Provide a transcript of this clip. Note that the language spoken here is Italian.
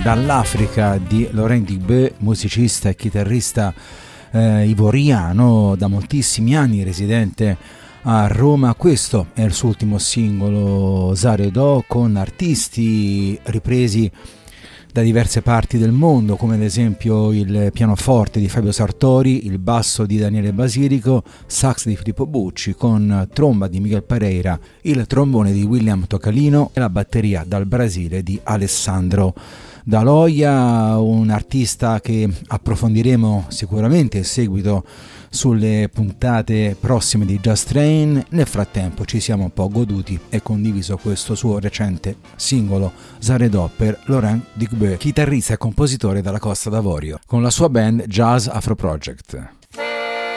dall'Africa di Laurent Digbe, musicista e chitarrista ivoriano da moltissimi anni, residente a Roma. Questo è il suo ultimo singolo, Zaredò, con artisti ripresi da diverse parti del mondo, come ad esempio il pianoforte di Fabio Sartori, il basso di Daniele Basilico, sax di Filippo Bucci, con tromba di Miguel Pereira, il trombone di William Tocalino e la batteria dal Brasile di Alessandro Daloia, un artista che approfondiremo sicuramente in seguito sulle puntate prossime di Just Train. Nel frattempo ci siamo un po' goduti e condiviso questo suo recente singolo Zaredò per Laurent Digbe, chitarrista e compositore dalla Costa d'Avorio, con la sua band Jazz Afro Project.